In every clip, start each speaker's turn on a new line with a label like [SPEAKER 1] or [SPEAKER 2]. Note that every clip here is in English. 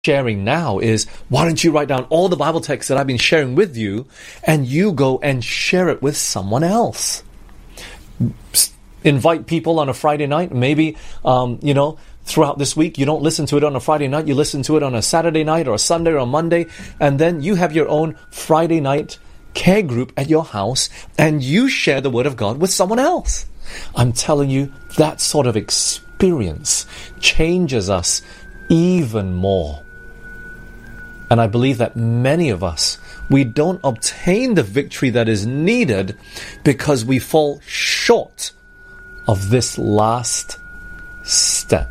[SPEAKER 1] sharing now is, why don't you write down all the Bible texts that I've been sharing with you, and you go and share it with someone else. Invite people on a Friday night. Maybe, throughout this week, you don't listen to it on a Friday night. You listen to it on a Saturday night or a Sunday or a Monday. And then you have your own Friday night care group at your house, and you share the Word of God with someone else. I'm telling you, that sort of experience changes us even more. And I believe that many of us, we don't obtain the victory that is needed because we fall short of this last step.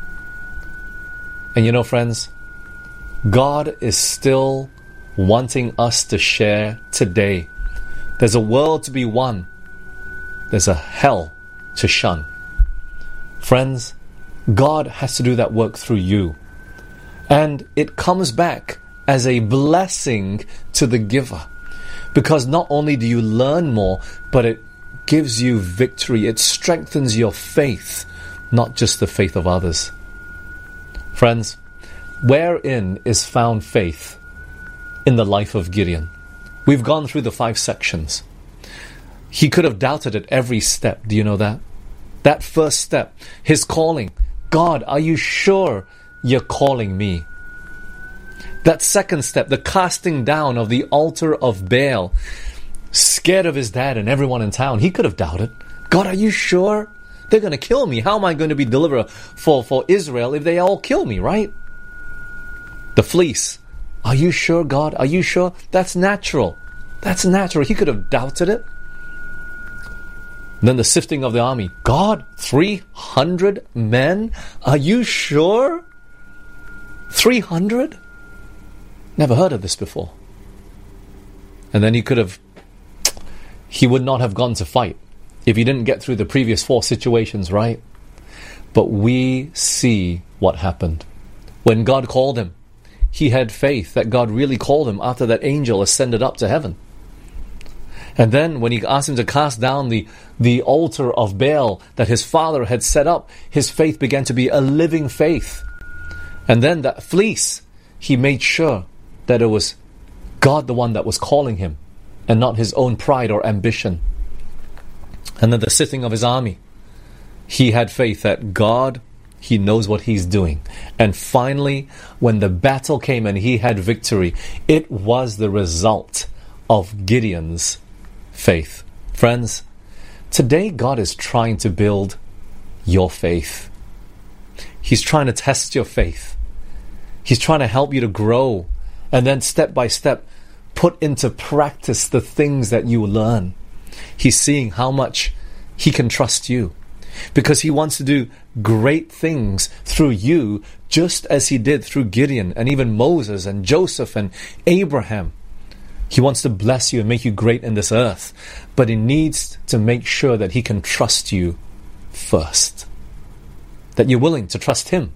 [SPEAKER 1] And friends, God is still wanting us to share today. There's a world to be won. There's a hell to shun. Friends, God has to do that work through you. And it comes back as a blessing to the giver. Because not only do you learn more, but it gives you victory. It strengthens your faith, not just the faith of others. Friends, wherein is found faith in the life of Gideon? We've gone through the 5 sections. He could have doubted at every step. Do you know that? That first step, his calling. God, are you sure you're calling me? That second step, the casting down of the altar of Baal, scared of his dad and everyone in town. He could have doubted. God, are you sure? They're going to kill me. How am I going to be deliverer for Israel if they all kill me, right? The fleece. Are you sure, God? Are you sure? That's natural. That's natural. He could have doubted it. And then the sifting of the army. God, 300 men? Are you sure? 300? Never heard of this before. And then he would not have gone to fight if he didn't get through the previous 4 situations, right? But we see what happened. When God called him, he had faith that God really called him after that angel ascended up to heaven. And then when he asked him to cast down the altar of Baal that his father had set up, his faith began to be a living faith. And then that fleece, he made sure that it was God the one that was calling him and not his own pride or ambition. And then the sifting of his army, he had faith that God, he knows what he's doing. And finally, when the battle came and he had victory, it was the result of Gideon's faith. Friends, today God is trying to build your faith. He's trying to test your faith. He's trying to help you to grow and then step by step put into practice the things that you learn. He's seeing how much he can trust you because he wants to do great things through you, just as he did through Gideon and even Moses and Joseph and Abraham. He wants to bless you and make you great in this earth, but he needs to make sure that he can trust you first, that you're willing to trust him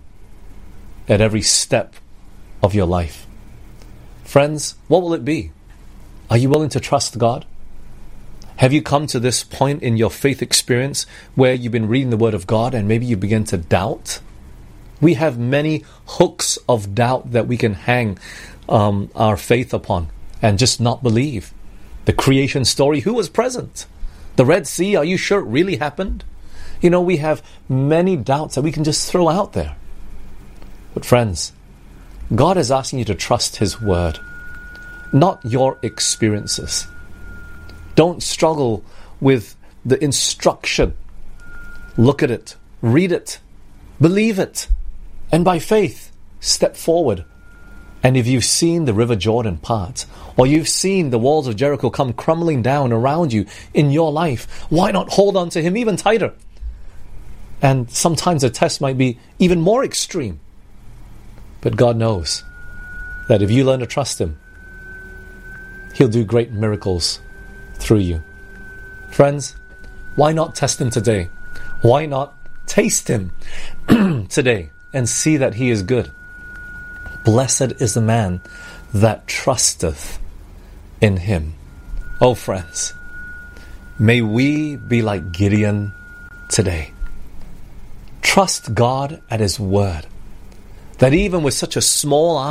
[SPEAKER 1] at every step of your life. Friends, what will it be? Are you willing to trust God? Have you come to this point in your faith experience where you've been reading the Word of God and maybe you begin to doubt? We have many hooks of doubt that we can hang our faith upon and just not believe. The creation story, who was present? The Red Sea, are you sure it really happened? We have many doubts that we can just throw out there. But friends, God is asking you to trust His Word, not your experiences. Don't struggle with the instruction. Look at it, read it, believe it, and by faith, step forward. And if you've seen the River Jordan part, or you've seen the walls of Jericho come crumbling down around you in your life, why not hold on to Him even tighter? And sometimes the test might be even more extreme. But God knows that if you learn to trust Him, He'll do great miracles through you. Friends, why not test Him today? Why not taste Him today and see that He is good? Blessed is the man that trusteth in Him. Oh friends, may we be like Gideon today. Trust God at His word, That even with such a small